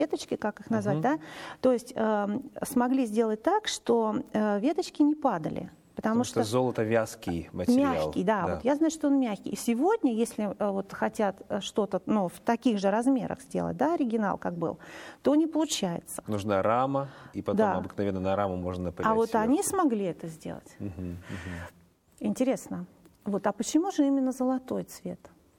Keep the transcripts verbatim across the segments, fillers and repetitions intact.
веточки, как их назвать, Мгм. да? То есть э, смогли сделать так, что э, веточки не падали. Потому, Потому что, что золото вязкий материал. мягкий, да, вот я знаю, что он мягкий. И сегодня, если э, вот хотят э, что-то, ну, в таких же размерах сделать, да, оригинал как был, то не получается. Нужна рама, и потом Да. обыкновенно на раму можно напылять А вот сверху. они смогли это сделать. Мгм, мгм. Интересно. Вот, а почему же именно золотой цвет?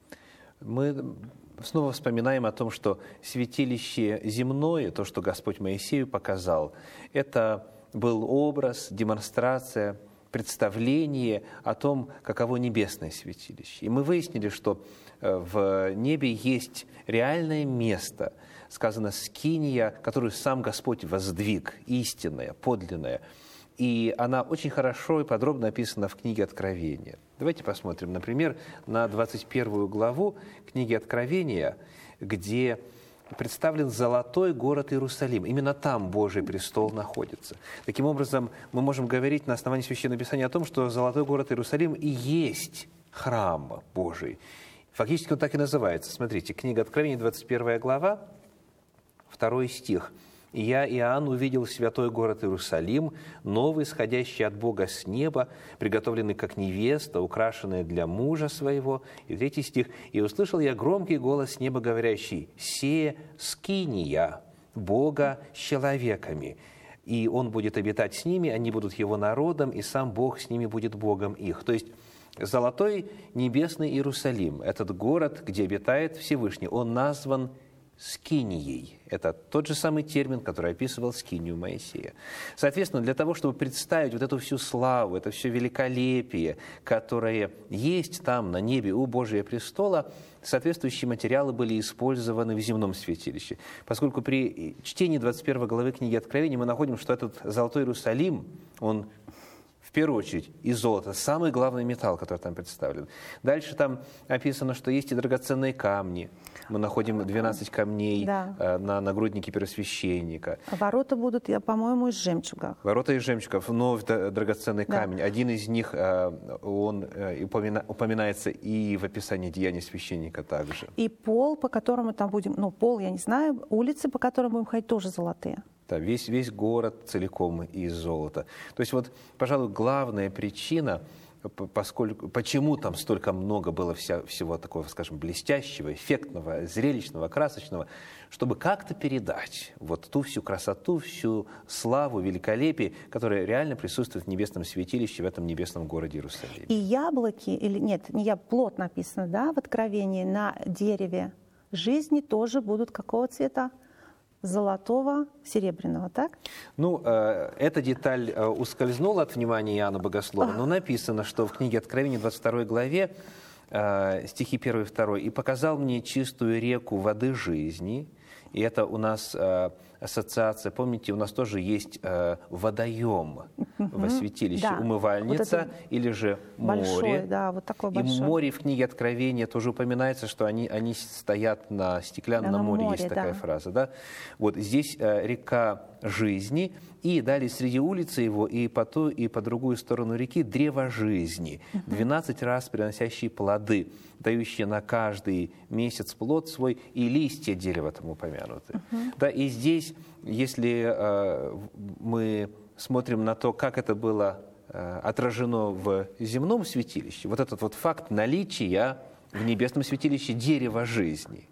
Мы снова вспоминаем о том, что святилище земное, то, что Господь Моисею показал, это был образ, демонстрация, представление о том, каково небесное святилище. И мы выяснили, что э, в небе есть реальное место, сказано «скиния», которую сам Господь воздвиг, истинная, подлинная. И она очень хорошо и подробно описана в книге Откровения. Давайте посмотрим, например, на двадцать первую главу книги Откровения, где представлен золотой город Иерусалим. Именно там Божий престол находится. Таким образом, мы можем говорить на основании Священного Писания о том, что золотой город Иерусалим и есть храм Божий. Фактически он так и называется. Смотрите, книга Откровения, двадцать первая глава, второй стих. «И я, Иоанн, увидел святой город Иерусалим, новый, сходящий от Бога с неба, приготовленный как невеста, украшенная для мужа своего». И третий стих. «И услышал я громкий голос с неба, говорящий: се скиния Бога с человеками, и Он будет обитать с ними, они будут Его народом, и сам Бог с ними будет Богом их». То есть золотой небесный Иерусалим, этот город, где обитает Всевышний, он назван скинией. Это тот же самый термин, который описывал скинию Моисея. Соответственно, для того, чтобы представить вот эту всю славу, это все великолепие, которое есть там, на небе, у Божия престола, соответствующие материалы были использованы в земном святилище. Поскольку при чтении двадцать первой главы книги Откровения мы находим, что этот золотой Иерусалим, он в первую очередь из золота, самый главный металл, который там представлен. Дальше там описано, что есть и драгоценные камни. Мы находим двенадцать камней Да. э, на нагруднике первосвященника. Ворота будут, я, по-моему, из жемчуга. Ворота из жемчугов, вновь д- драгоценный Да. камень. Один из них, э, он э, упомина- упоминается и в описании деяний священника также. И пол, по которому там будем, ну, пол, я не знаю, улицы, по которым будем ходить, тоже золотые. Да, весь, весь город целиком из золота. То есть вот, пожалуй, главная причина, п- поскольку, почему там столько много было вся, всего такого, скажем, блестящего, эффектного, зрелищного, красочного, чтобы как-то передать вот ту всю красоту, всю славу, великолепие, которое реально присутствует в небесном святилище, в этом небесном городе Иерусалиме. И яблоки, или нет, не я, плод написано, да, в Откровении, на дереве жизни тоже будут какого цвета? Золотого, серебряного, так? Ну, э, эта деталь э, ускользнула от внимания Иоанна Богослова, но написано, что в книге Откровения, двадцать второй главе, э, стихи первый и второй, «И показал мне чистую реку воды жизни». И это у нас э, ассоциация, помните, у нас тоже есть э, водоем во святилище, Да. умывальница Вот это или же большой, море. да, вот такой И большой. море в книге Откровения тоже упоминается, что они, они стоят на стеклянном На море, море, есть такая да. фраза. Да? Вот здесь э, река жизни, и далее среди улицы его, и по ту, и по другую сторону реки древо жизни, двенадцать раз приносящие плоды, дающие на каждый месяц плод свой, и листья дерева там упомянуты. Да, и здесь, если э, мы смотрим на то, как это было э, отражено в земном святилище, вот этот вот факт наличия в небесном святилище дерева жизни,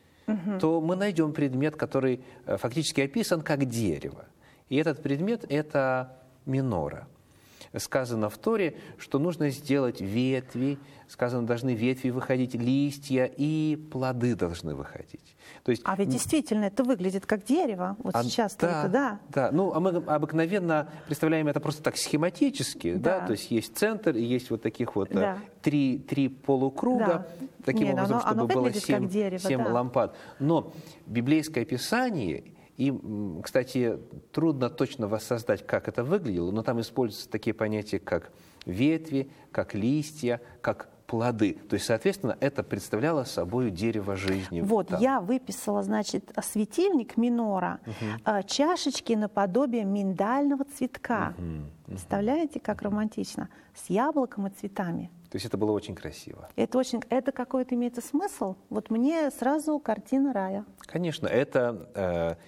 то мы найдем предмет, который э, фактически описан как дерево. И этот предмет – это минора. Сказано в Торе, что нужно сделать ветви, сказано, должны ветви выходить, листья и плоды должны выходить. То есть, А ведь действительно это выглядит как дерево. Вот а, сейчас да, только, да. да. Ну, а мы обыкновенно представляем это просто так схематически, да, Да. то есть есть центр и есть вот таких вот Да. э, три, три полукруга, Да. таким Не, ну образом, оно- чтобы оно было выглядит как семь, дерево, семь да. лампад. Но библейское Писание, и, м, кстати, трудно точно воссоздать, как это выглядело, но там используются такие понятия, как ветви, как листья, как плоды. То есть, соответственно, это представляло собой дерево жизни. Вот, там. я выписала, значит, светильник минора, угу. чашечки наподобие миндального цветка. Угу. Угу. Представляете, как романтично? С яблоком и цветами. То есть это было очень красиво. Это, очень, это какой-то имеется смысл? Вот мне сразу картина рая. Конечно, это э,